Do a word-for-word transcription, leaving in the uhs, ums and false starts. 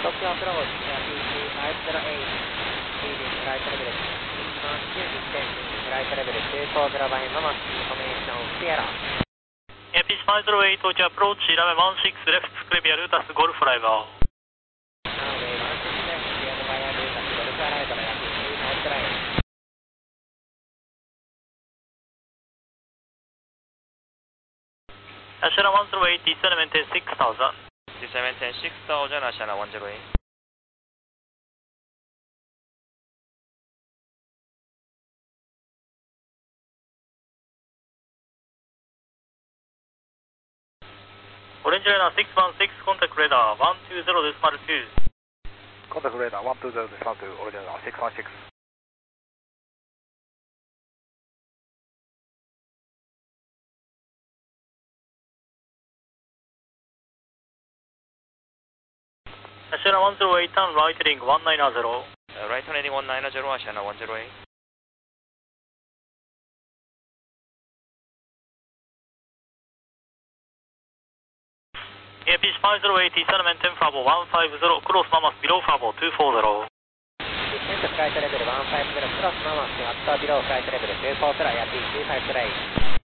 Tokyo approach, Yapi five zero eight, leading flight level, Lima two descending, flight level two four Bravo Mama, information Sierra. Yapi five zero eight, Tokyo approach, eleven one six left, clear Lutas Golf arrival. Runway one six left, clear via Lutas Golf arrival, Yapi three five zero eight. Ashana one zero eight, descend maintain six thousand. Descend maintain six thousand, Ashana one zero eight. Orange radar six one six, contact radar one two zero decimal two. Contact radar one two zero decimal two, orange radar six one six. Ashana one zero eight, turn right heading one nine zero. Uh, right heading one nine zero, Ashana one zero eight. Airfish five zero eight, descend maintain Bravo one five zero, cross Mamas below Bravo two four zero. Descend flight level one five zero, cross Mamas, after below flight level two four zero, Yapi two five zero eight.